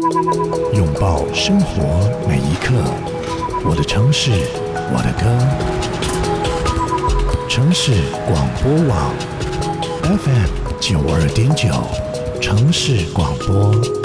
拥抱生活每一刻。我的城市，我的歌。城市广播网 FM 92.9，城市广播。